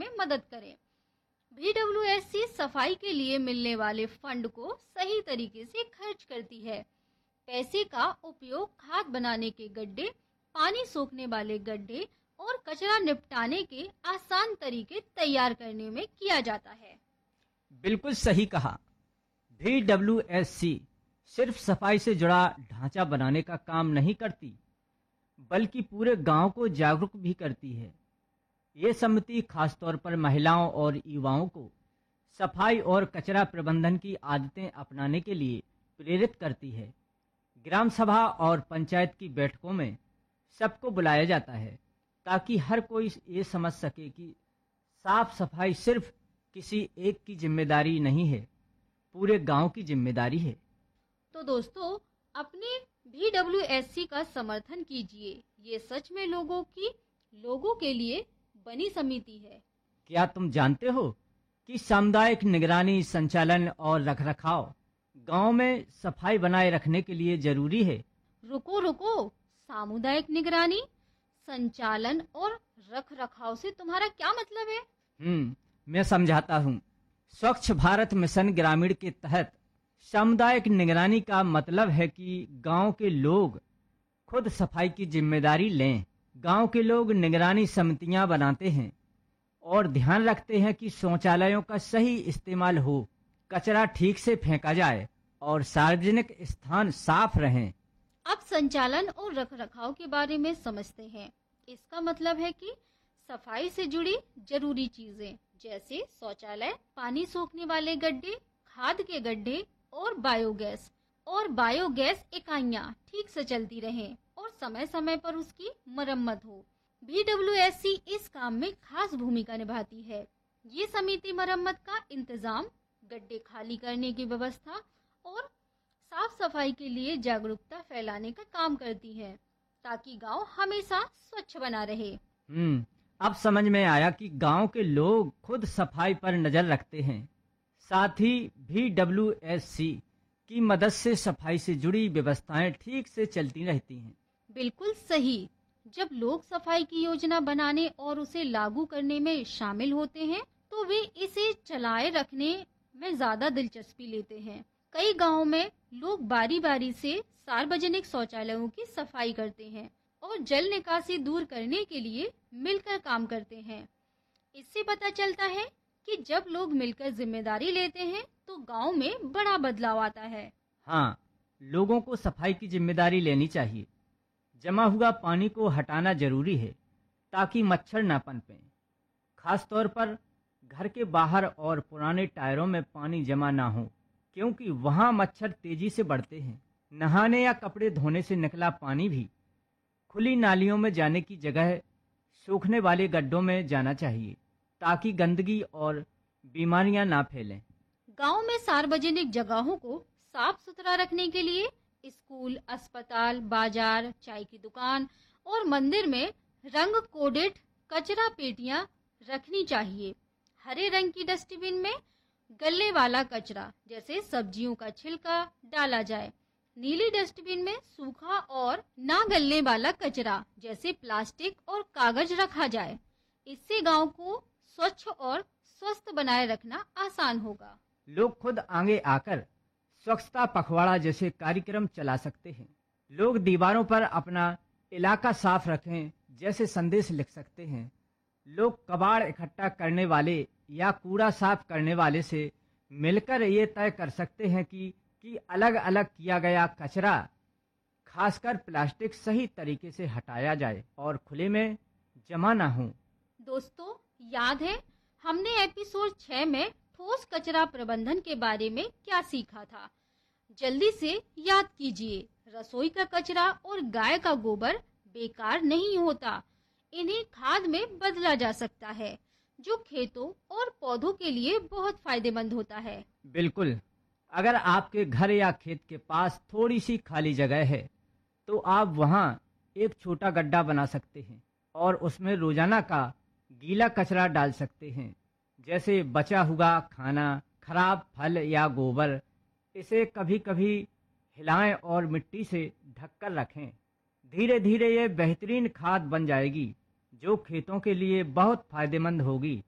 में मदद करें। BWSC सफाई के लिए मिलने वाले फंड को सही तरीके से खर्च करती है। पैसे का उपयोग खाद बनाने के गड्ढे, पानी सोखने वाले गड्ढे और कचरा निपटाने के आसान तरीके तैयार करने में किया जाता है। बिल्कुल सही कहा। BWSC सिर्फ सफाई से जुड़ा ढांचा बनाने का काम नहीं करती, बल्कि पूरे गांव को जागरूक भी करती है। ये समिति खासतौर पर महिलाओं और युवाओं को सफाई और कचरा प्रबंधन की आदतें अपनाने के लिए प्रेरित करती है। ग्राम सभा और पंचायत की बैठकों में सबको बुलाया जाता है ताकि हर कोई ये समझ सके कि साफ सफाई सिर्फ किसी एक की जिम्मेदारी नहीं है, पूरे गांव की जिम्मेदारी है। तो दोस्तों, अपने BWSC का समर्थन कीजिए। ये सच में लोगों के लिए बनी समिति है। क्या तुम जानते हो कि सामुदायिक निगरानी, संचालन और रखरखाव गांव में सफाई बनाए रखने के लिए जरूरी है? रुको, सामुदायिक निगरानी, संचालन और रखरखाव से तुम्हारा क्या मतलब है? मैं समझाता हूँ। स्वच्छ भारत मिशन ग्रामीण के तहत सामुदायिक निगरानी का मतलब है कि गांव के लोग खुद सफाई की जिम्मेदारी लें। गांव के लोग निगरानी समितियां बनाते हैं और ध्यान रखते हैं कि शौचालयों का सही इस्तेमाल हो, कचरा ठीक से फेंका जाए और सार्वजनिक स्थान साफ रहें। अब संचालन और रखरखाव के बारे में समझते हैं। इसका मतलब है कि सफाई से जुड़ी जरूरी चीजें जैसे शौचालय, पानी सोखने वाले गड्ढे, खाद के गड्ढे और बायोगैस इकाइयां ठीक से चलती रहें और समय समय पर उसकी मरम्मत हो। BWSC इस काम में खास भूमिका निभाती है। ये समिति मरम्मत का इंतजाम, गड्ढे खाली करने की व्यवस्था और साफ सफाई के लिए जागरूकता फैलाने का काम करती है ताकि गांव हमेशा स्वच्छ बना रहे। अब समझ में आया कि गांव के लोग खुद सफाई पर नजर रखते हैं, साथ ही BWSC की मदद से सफाई से जुड़ी व्यवस्थाएं ठीक से चलती रहती हैं। बिल्कुल सही। जब लोग सफाई की योजना बनाने और उसे लागू करने में शामिल होते हैं, तो वे इसे चलाए रखने में ज्यादा दिलचस्पी लेते हैं। कई गांवों में लोग बारी बारी से सार्वजनिक शौचालयों की सफाई करते हैं और जल निकासी दूर करने के लिए मिलकर काम करते हैं। इससे पता चलता है कि जब लोग मिलकर जिम्मेदारी लेते हैं तो गांव में बड़ा बदलाव आता है। हाँ, लोगों को सफाई की जिम्मेदारी लेनी चाहिए। जमा हुआ पानी को हटाना जरूरी है ताकि मच्छर न पनपें। खास तौर पर घर के बाहर और पुराने टायरों में पानी जमा ना हो, क्योंकि वहां मच्छर तेजी से बढ़ते हैं। नहाने या कपड़े धोने से निकला पानी भी खुली नालियों में जाने की जगह सूखने वाले गड्ढों में जाना चाहिए ताकि गंदगी और बीमारियां ना फैलें। गांव में सार्वजनिक जगहों को साफ सुथरा रखने के लिए स्कूल, अस्पताल, बाजार, चाय की दुकान और मंदिर में रंग कोडेड कचरा पेटियां रखनी चाहिए। हरे रंग की डस्टबिन में गलने वाला कचरा जैसे सब्जियों का छिलका डाला जाए। नीली डस्टबिन में सूखा और ना गलने वाला कचरा जैसे प्लास्टिक और कागज रखा जाए। इससे गांव को स्वच्छ और स्वस्थ बनाए रखना आसान होगा। लोग खुद आगे आकर स्वच्छता पखवाड़ा जैसे कार्यक्रम चला सकते हैं। लोग दीवारों पर अपना इलाका साफ रखें जैसे संदेश लिख सकते हैं। लोग कबाड़ इकट्ठा करने वाले या कूड़ा साफ करने वाले से मिलकर ये तय कर सकते हैं कि अलग अलग किया गया कचरा, खासकर प्लास्टिक, सही तरीके से हटाया जाए और खुले में जमा ना हो। दोस्तों, याद है हमने एपिसोड 6 में ठोस कचरा प्रबंधन के बारे में क्या सीखा था? जल्दी से याद कीजिए। रसोई का कचरा और गाय का गोबर बेकार नहीं होता। इन्हें खाद में बदला जा सकता है, जो खेतों और पौधों के लिए बहुत फायदेमंद होता है। बिल्कुल। अगर आपके घर या खेत के पास थोड़ी सी खाली जगह है, तो आप वहां एक छोटा गड्ढा बना सकते हैं और उसमें रोजाना का गीला कचरा डाल सकते हैं, जैसे बचा हुआ खाना, खराब फल या गोबर। इसे कभी कभी हिलाएं और मिट्टी से ढककर रखें। धीरे धीरे ये बेहतरीन खाद बन जाएगी, जो खेतों के लिए बहुत फायदेमंद होगी